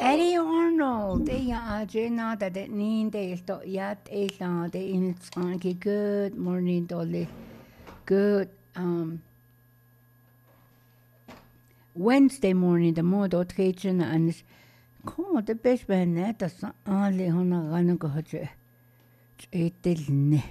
Eddie Arnold, Jena that it need they yat they in good morning dolly. Good Wednesday morning the more dot kitchen and come the best man net as only on a run go it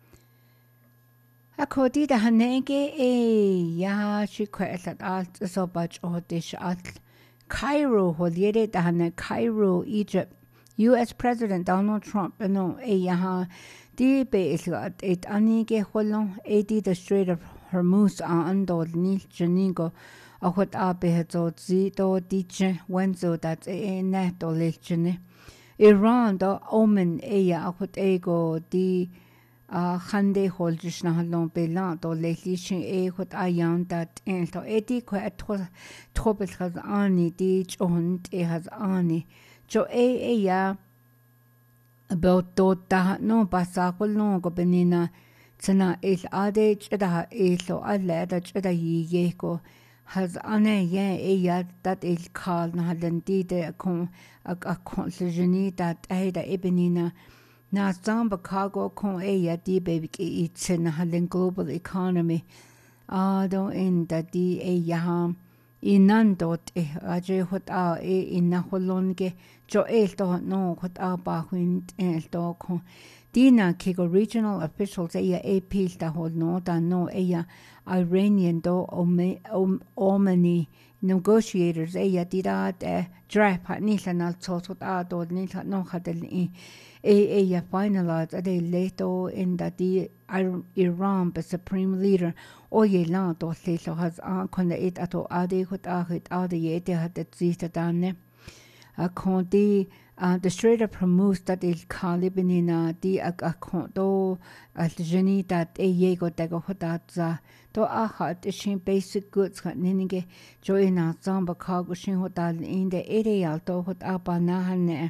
Ako di da hanege she quite at alt so much or dish at Cairo holiere da hane Cairo, Egypt. US President Donald Trump no yaha di be islat it anige holon di the Strait of Hormuz andol ni janigo a hot abe hezo zito diche wenzo that net or lechene Iran do Oman a hot ego di Hande holdish na halon belan do lelishin hot ayan that ento edi quite tobel has ani di und has ani jo ya about dota no pasakol no go benina tsana il ade chda ilo alle da chda ye ko has ane ya that il call na halen di de kon a kon sejeni that da ebenina na zamba cargo kon ya di baby it's in halen global economy do in da di ya inandot aje hot inna holonge jo to no hot ba huint to kon dina kigo regional officials AP da hol no da no Iranian do Omani negotiators dida draft nila na tot do nila no hadel finalized de leto in da di Iran the supreme leader la do lelo has kon it ato ade hot ade had zita danne Kondi the Strait of Hormuz that il Kalibinina di akonto al jeni that yego tego hotatza to ahat shin basic goods ninige joina zamba cargo shin hotal in the area to hot abanahane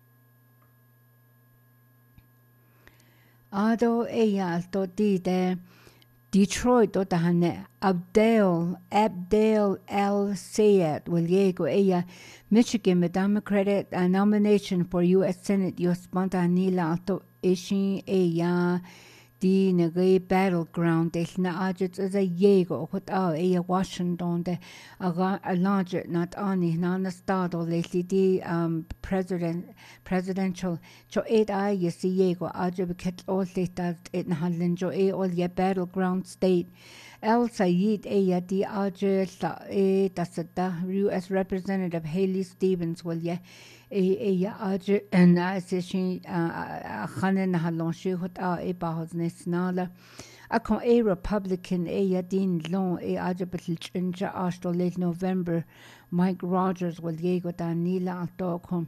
Ado alto di de Detroit do tahane Abdel El Sayed will yego Michigan Democratic nomination for U.S. Senate Nila alto ishin di nagay battleground na ajit as a yego what Washington de a larger not ani na stado lately di presidential jo yesi yego ajit ket all that it halin jo all ye battleground state El Sayed di ajit tasada U.S. Representative Haley Stevens will ye ajit and asishin khanen halon shi hot bahos nesnala akon Republican din long ajit chinja ashto late November Mike Rogers will yego danila alto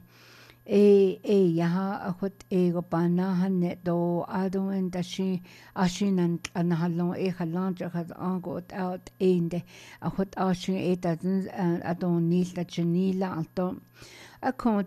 yaha hot go banahan do ado and dashi ashinan halon halanja has angot out in the hot ashin doesn't adon nil da chinila alto akon